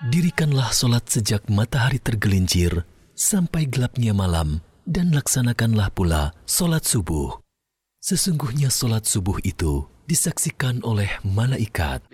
Dirikanlah solat sejak matahari tergelincir sampai gelapnya malam, dan laksanakanlah pula solat subuh. Sesungguhnya solat subuh itu disaksikan oleh malaikat.